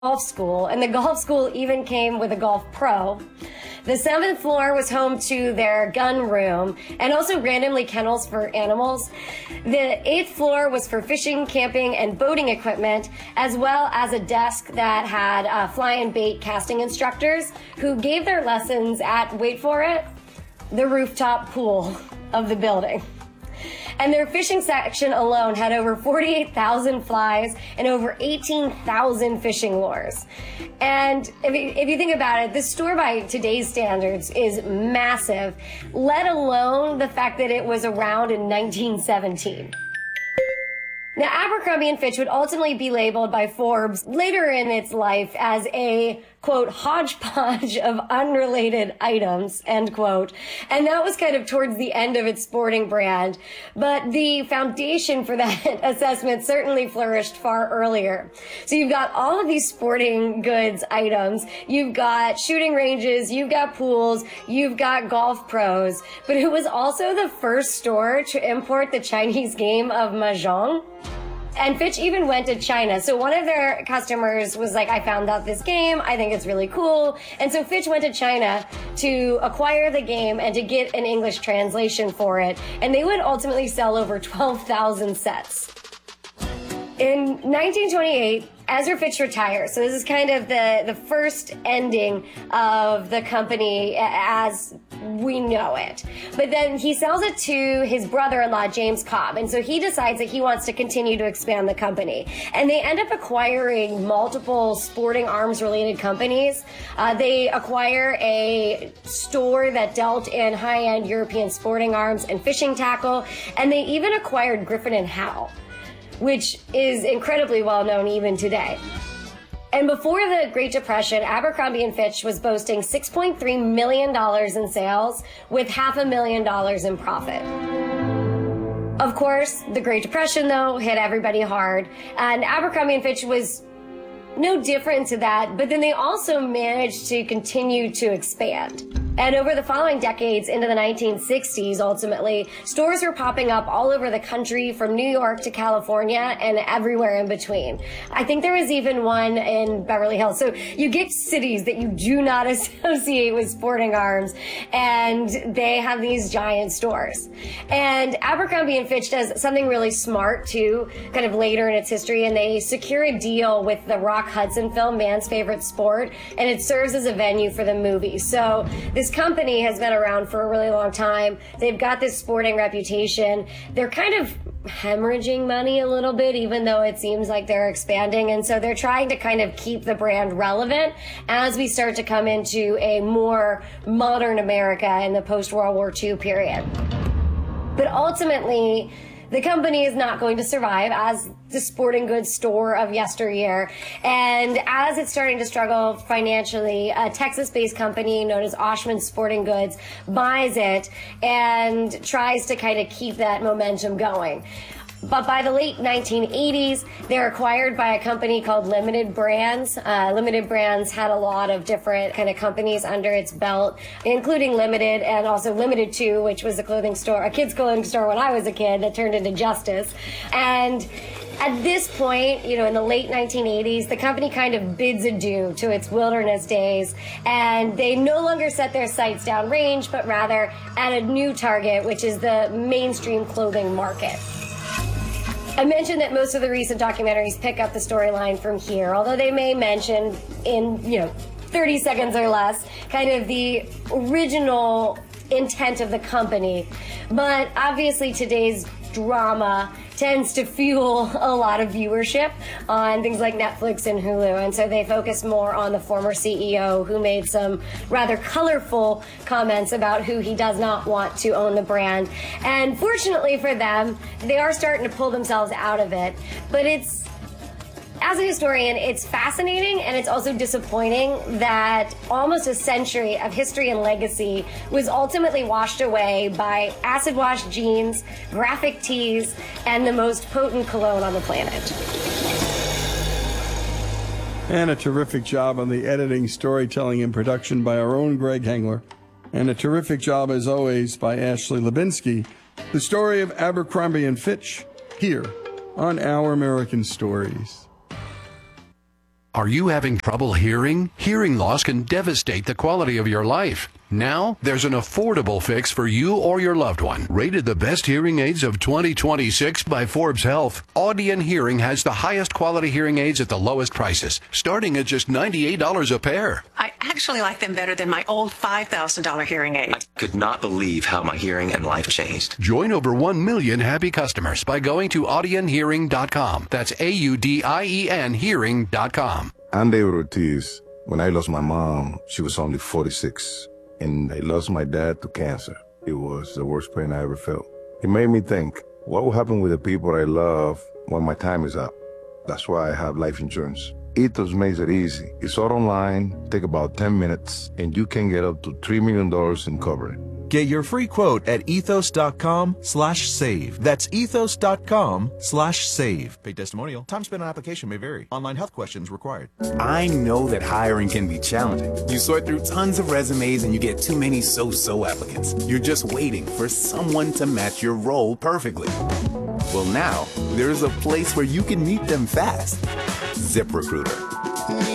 golf school, and the golf school even came with a golf pro. The 7th floor was home to their gun room and also randomly kennels for animals. The 8th floor was for fishing, camping, and boating equipment, as well as a desk that had fly and bait casting instructors who gave their lessons at, wait for it, the rooftop pool of the building. And their fishing section alone had over 48,000 flies and over 18,000 fishing lures. And if you think about it, this store by today's standards is massive, let alone the fact that it was around in 1917. Now, Abercrombie & Fitch would ultimately be labeled by Forbes later in its life as a, quote, hodgepodge of unrelated items, end quote. And that was kind of towards the end of its sporting brand. But the foundation for that assessment certainly flourished far earlier. So you've got all of these sporting goods items. You've got shooting ranges. You've got pools. You've got golf pros. But it was also the first store to import the Chinese game of Mahjong. And Fitch even went to China. So one of their customers was like, I found out this game. I think it's really cool. And so Fitch went to China to acquire the game and to get an English translation for it. And they would ultimately sell over 12,000 sets. In 1928, Ezra Fitch retires. So this is kind of the first ending of the company as we know it. But then he sells it to his brother-in-law, James Cobb. And so he decides that he wants to continue to expand the company. And they end up acquiring multiple sporting arms-related companies. They acquire a store that dealt in high-end European sporting arms and fishing tackle. And they even acquired Griffin & Howe, which is incredibly well known even today. And before the Great Depression, Abercrombie & Fitch was boasting $6.3 million in sales with $500,000 in profit. Of course, the Great Depression, though, hit everybody hard, and Abercrombie & Fitch was no different to that, but then they also managed to continue to expand. And over the following decades into the 1960s, ultimately, stores were popping up all over the country from New York to California and everywhere in between. I think there was even one in Beverly Hills. So you get cities that you do not associate with sporting arms, and they have these giant stores. And Abercrombie & Fitch does something really smart, too, kind of later in its history, and they secure a deal with the Rock Hudson film, Man's Favorite Sport, and it serves as a venue for the movie. So this company has been around for a really long time. They've got this sporting reputation. They're kind of hemorrhaging money a little bit, even though it seems like they're expanding. And so they're trying to kind of keep the brand relevant as we start to come into a more modern America in the post-World War II period. But ultimately, the company is not going to survive as the sporting goods store of yesteryear. And as it's starting to struggle financially, a Texas-based company known as Oshman Sporting Goods buys it and tries to kind of keep that momentum going. But by the late 1980s, they're acquired by a company called Limited Brands. Limited Brands had a lot of different kind of companies under its belt, including Limited and also Limited 2, which was a clothing store, a kids' clothing store when I was a kid that turned into Justice. And at this point, you know, in the late 1980s, the company kind of bids adieu to its wilderness days, and they no longer set their sights downrange, but rather at a new target, which is the mainstream clothing market. I mentioned that most of the recent documentaries pick up the storyline from here, although they may mention in, 30 seconds or less, kind of the original intent of the company. But obviously today's drama tends to fuel a lot of viewership on things like Netflix and Hulu, and so they focus more on the former CEO who made some rather colorful comments about who he does not want to own the brand. And fortunately for them, they are starting to pull themselves out of it, but it's, as a historian, it's fascinating and it's also disappointing that almost a century of history and legacy was ultimately washed away by acid wash jeans, graphic tees, and the most potent cologne on the planet. And a terrific job on the editing, storytelling, and production by our own Greg Hengler. And a terrific job, as always, by Ashley Lubinsky. The story of Abercrombie & Fitch, here on Our American Stories. Are you having trouble hearing? Hearing loss can devastate the quality of your life. Now, there's an affordable fix for you or your loved one. Rated the best hearing aids of 2026 by Forbes Health, Audien Hearing has the highest quality hearing aids at the lowest prices, starting at just $98 a pair. I actually like them better than my old $5,000 hearing aid. I could not believe how my hearing and life changed. Join over 1 million happy customers by going to audienhearing.com. That's AUDIEN hearing.com. I'm David Ortiz. When I lost my mom, she was only 46. And I lost my dad to cancer. It was the worst pain I ever felt. It made me think, what will happen with the people I love when my time is up? That's why I have life insurance. Ethos makes it easy. It's all online, take about 10 minutes, and you can get up to $3 million in coverage. Get your free quote at ethos.com/save. That's ethos.com/save. Paid testimonial. Time spent on application may vary. Online health questions required. I know that hiring can be challenging. You sort through tons of resumes and you get too many so-so applicants. You're just waiting for someone to match your role perfectly. Well, now, there's a place where you can meet them fast. ZipRecruiter.